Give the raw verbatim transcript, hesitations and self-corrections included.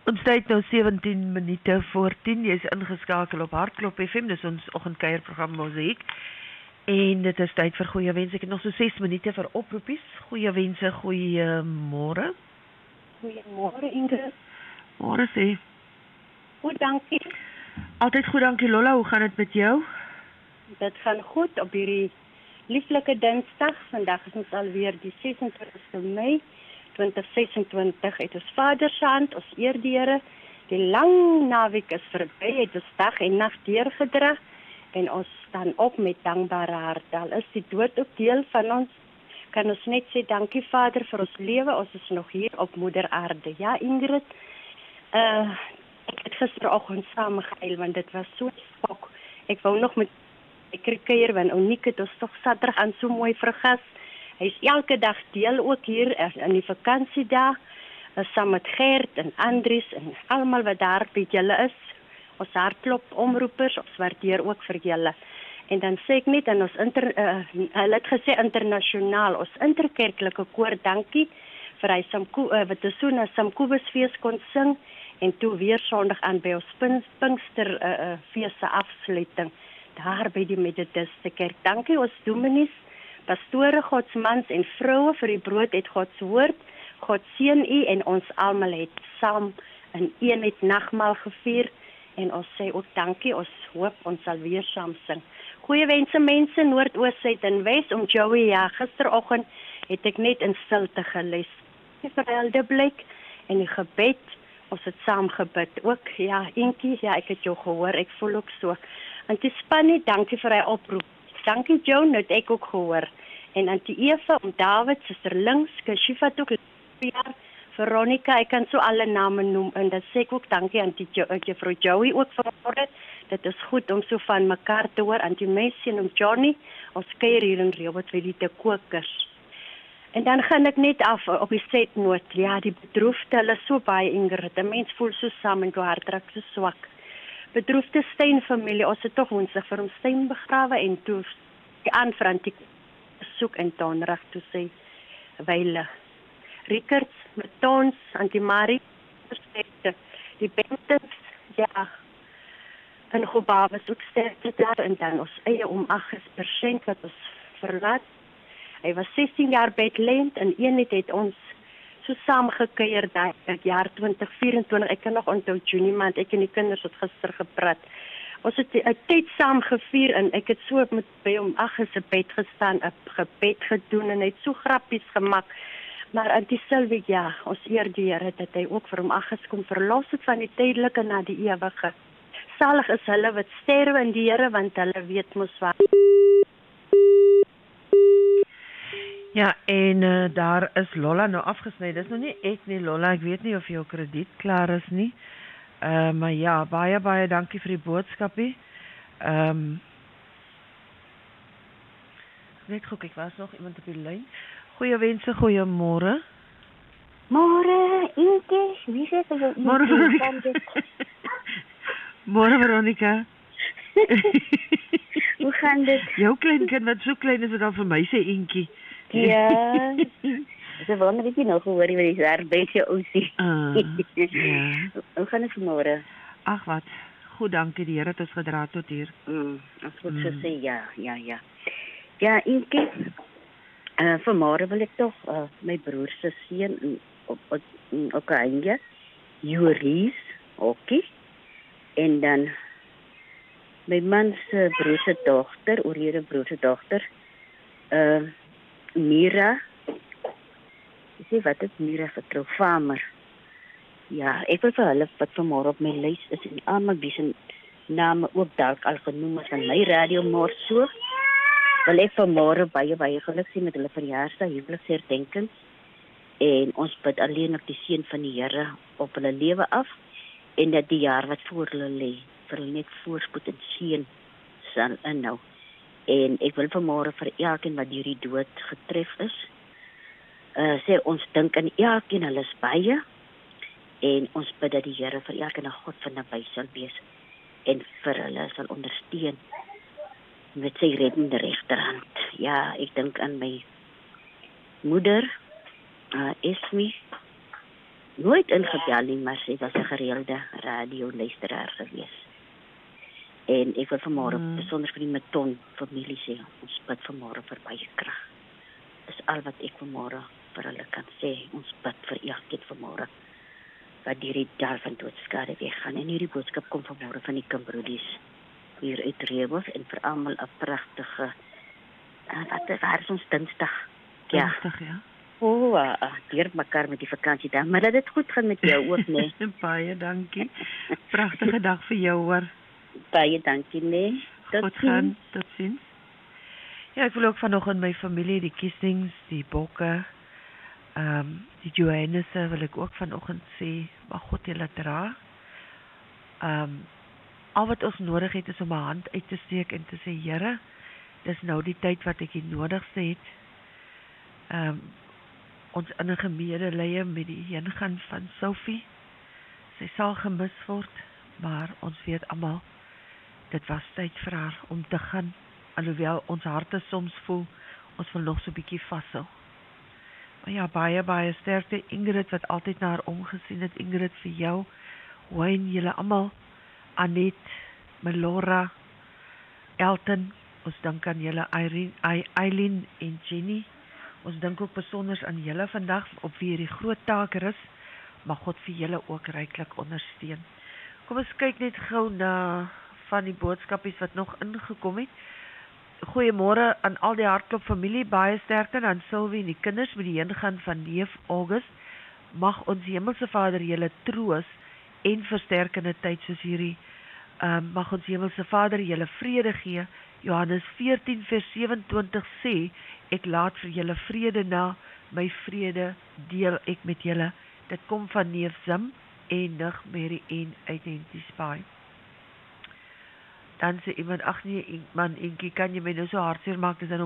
Ons tyd nou sewentien minute voor tien. Jy is ingeskakel op Hartklop F M, dis ons oggendkuierprogram Mosaïek. En dit is tyd vir goeie wense. Ek het nog so ses minute vir oproepies. Goeie wense, goeie môre. Goeiemôre Ingrid. Môre sê. Goed, dankie. Altyd goed, dankie Lola. Hoe gaan dit met jou? Dit gaan goed op hierdie lieflike Dinsdag. Vandag is ons alweer die ses en twintigste Mei twintig ses en twintig. Het ons Vader se hand, ons eer die Here. Die lang naweek is verby, het ons dag en nag deurgedra en ons staan op met dankbare harte. Al is die dood ook deel van ons, kan ons net sê dankie Vader vir ons lewe. Ons is nog hier op moeder aarde. Ja Ingrid, uh, ek het gisteroggend saam gehuil want dit was so skok. Ek wou nog met ek kuier want Uniek het ons tog Saterdag aan so mooi vergas. Hy is elke dag deel ook hier in die vakansiedag, saam met Gert en Andries en almal wat daar by julle is. Ons hartklop omroepers, ons waardeer ook vir julle. En dan sê ek net aan ons inter, uh, hulle het gesê internasionaal, ons interkerklike koor, dankie vir hy Samko, uh, wat ons so na Samkobusfees kon sing en toe weer Sondag aan by ons Pinkster uh, uh, fees se afsluiting daar by die Methodiste Kerk. Dankie ons dominees, pastore, godsmans en vroue vir die brood het Gods woord. God seën u en ons almal het saam in eenheid nagmaal gevier en ons sê ook dankie. Ons hoop ons sal weer saam sing. Goeie wense mense Noord-Oos, Suid en Wes om Joey. Ja, gisteroggend het ek net in stilte gelees. Vir Eldeblik en die gebed. Ons het saam gebid ook. Ja, Inkie, ja, ek het jou gehoor. Ek voel ook so. En die Spannie, dankie vir hy oproep. Dankie Joan, het ek ook gehoor. En Antie Eva, om David, Suster Links, Shiva ook, Veronica, ek kan so alle name noem. En dan sê ek ook dankie aan die juffrou Joey ook vanmorgen. Dit is goed om so van mekaar te hoor. Antie Messi en om Johnny, ons kuier hier in Rehoboth vir die te kokers. En dan gaan ek net af op die setnoot. Ja, die bedroefde, hulle is so baie Ingrid. 'n Mens voel so saam en jou hart raak so swak. Bedroefde Steyn familie, ons het toch woensdag vir hom Steyn begrawe en toe die aanvrantie soek en tonrag toe sê weile. Rickards, Metons, Antimari, die Bentens, ja, en Gobabes ook sterkte daar en dan ons eie om agt persent wat ons verlaat. Hy was sestien jaar bedlend en eenheid het ons so saam gekuier dat jaar twintig vyf-en-twintig, ek kan nog onthou Junie maand, ek en die kinders het gister gepraat. Ons het 'n tyd saam gevier en ek het so met by hom ag in se bed gestaan, 'n gebed gedoen en het so grappies gemaak. Maar Antie Sylvie, ja, ons eer die Here dat hy ook vir hom ag geskom verlos het van die tydelike na die ewige. Salig is hulle wat sterwe in die Here want hulle weet mos wat. Ja, en uh, daar is Lola nou afgesny. Dis nou nie ek nie, Lola. Ek weet nie of jou krediet klaar is nie. Uh, maar ja, baie, baie dankie vir die boodskapie. Um, net goed, ek was nog iemand op die lyn. Goeie wense, goeie môre. Môre, Inke. Wie sê dit? Môre, Veronica. Môre, Veronica. Hoe gaan dit? Jou klein kind wat so klein is, wat al vir my sê Inkie. Ja. Ze wonder dat je nog gehoord wat is daar een beetje oosie. Uh, ja. Hoe gaan het vanmorgen? Ach wat, goed dankie, die Heer het ons gedra tot hier. Mm, als goed Mm. zo zeggen, ja, ja, ja. Ja, Inke, uh, vanmorgen wil ik toch uh, mijn broerse zien op, op, in Oekraïne, Juries, oké. En dan mijn mans uh, broerse dochter, Uriere broerse dochter, uh, Mira. Ek sê wat is Mira vertrou Farmer. Ja, ek wil vir hulle wat vanmôre op my lys is en almal wie se name ook dalk al genoem is aan my radio môre so. Wil ek vanmôre baie baie geluk sien met hulle verjaarsdag, huweliksherdenkings. En ons bid alleen op die seën van die Here op hulle lewe af en dat die jaar wat voor hulle lê vir hulle net voorspoed en seën sal inhou. En ek wil vanmôre vir elkeen wat deur die dood getref is, uh, sê ons dink aan elkeen, hulle is baie, en ons bid dat die Here vir elkeen 'n God van naby sal wees, en vir hulle sal ondersteun met sy reddende regterhand. Ja, ek dink aan my moeder, uh, Esme, nooit ingebel nie, maar sy was 'n gereelde radioluisteraar gewees. En ek wil vanmôre Mm. besonder vir die Meton familie sê, ons bid vanmôre vir baie krag. Dis al wat ek vanmôre vir hulle kan sê. Ons bid vir elkeen vanmôre wat deur die dal van doodskade weggaan. En hierdie boodskap kom vanmôre van die Kimberleys hier uit Reewolf en vir almal 'n pragtige uh, wat waar is ons Dinsdag? Ja. Dinsdag, ja. O, oh, uh, deur mekaar met die vakansie dan, maar dat dit goed gaan met jou ook, nee. Baie dankie. Pragtige dag vir jou, hoor. Baie dankie, nee. Tot Goed ziens. gaan, tot ziens. Ja, ek wil ook vanoggend my familie, die Kiesings, die Bokke, ehm um, die Johannese wil ek ook vanoggend sê, mag God julle dra. Ehm um, al wat ons nodig het is om 'n hand uit te steek en te sê, Here, dis nou die tyd wat ek die nodigste het. Ehm um, ons innige medelee met die heengaan van Sophie. Sy sal gemis word, maar ons weet almal dit was tyd vir haar om te gaan, alhoewel ons harte soms voel ons wil nog so 'n bietjie vashou. Maar ja, baie baie sterkte Ingrid wat altyd na haar omgesien het. Ingrid, vir jou, Wayne, julle almal, Anet, Melora, Elton, ons dink aan julle Irene, Eileen en Jenny. Ons dink ook besonders aan julle vandag op wie hierdie groot taak is. Mag God vir julle ook ryklik ondersteun. Kom ons kyk net gou na van die boodskapies wat nog ingekom het. Goeiemôre aan al die Hartklop familie, baie sterkte aan Sylvie en die kinders met die heengaan van neef August. Mag ons Hemelse Vader julle troos en versterk in 'n tyd soos hierdie. Um, mag ons Hemelse Vader julle vrede gee. Johannes veertien vers sewe-en-twintig sê, ek laat vir julle vrede na, my vrede deel ek met julle. Dit kom van neef Zim en nig Mary en Identify. Dan sê iemand, ag nee, man, Enkie, kan jy my nou so hartseer maak, dis dan